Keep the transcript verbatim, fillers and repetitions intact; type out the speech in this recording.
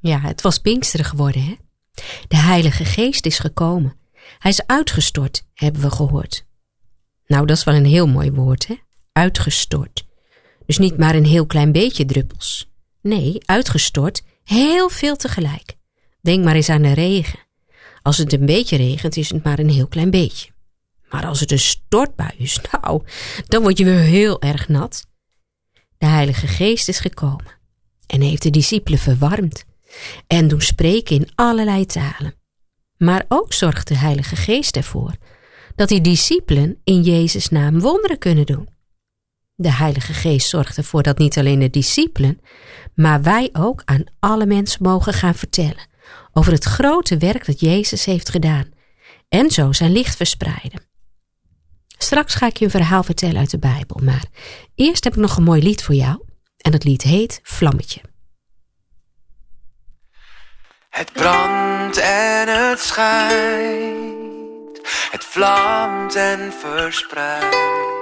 Ja, het was Pinksteren geworden, hè? De Heilige Geest is gekomen. Hij is uitgestort, hebben we gehoord. Nou, dat is wel een heel mooi woord, hè? Uitgestort. Dus niet maar een heel klein beetje druppels. Nee, uitgestort, heel veel tegelijk. Denk maar eens aan de regen. Als het een beetje regent, is het maar een heel klein beetje. Maar als het een stortbui is, nou, dan word je weer heel erg nat. De Heilige Geest is gekomen en heeft de discipelen verwarmd en doen spreken in allerlei talen. Maar ook zorgt de Heilige Geest ervoor dat die discipelen in Jezus' naam wonderen kunnen doen. De Heilige Geest zorgt ervoor dat niet alleen de discipelen, maar wij ook aan alle mensen mogen gaan vertellen over het grote werk dat Jezus heeft gedaan en zo zijn licht verspreiden. Straks ga ik je een verhaal vertellen uit de Bijbel, maar eerst heb ik nog een mooi lied voor jou en dat lied heet Vlammetje. Het brandt en het schijnt, het vlamt en verspreidt.